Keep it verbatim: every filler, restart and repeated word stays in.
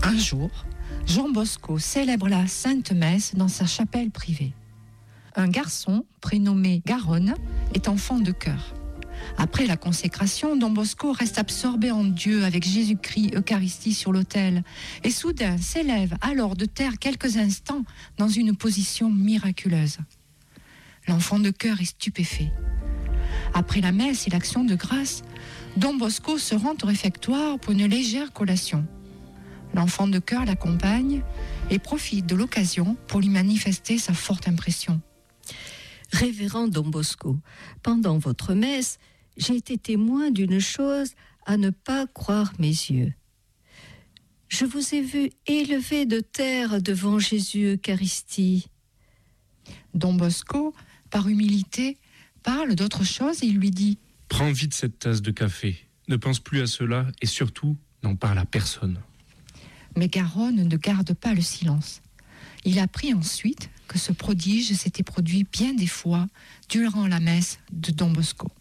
Un jour, Jean Bosco célèbre la Sainte Messe dans sa chapelle privée. Un garçon, prénommé Garonne, est enfant de chœur. Après la consécration, Don Bosco reste absorbé en Dieu avec Jésus-Christ, Eucharistie sur l'autel, et soudain s'élève alors de terre quelques instants dans une position miraculeuse. L'enfant de chœur est stupéfait. Après la messe et l'action de grâce, Don Bosco se rend au réfectoire pour une légère collation. L'enfant de chœur l'accompagne et profite de l'occasion pour lui manifester sa forte impression. Révérend Don Bosco, pendant votre messe, j'ai été témoin d'une chose à ne pas croire mes yeux. Je vous ai vu élevé de terre devant Jésus Eucharistie. Don Bosco, par humilité, parle d'autre chose et il lui dit « Prends vite cette tasse de café, ne pense plus à cela et surtout, n'en parle à personne. » Mais Garonne ne garde pas le silence. Il apprit ensuite que ce prodige s'était produit bien des fois durant la messe de Don Bosco.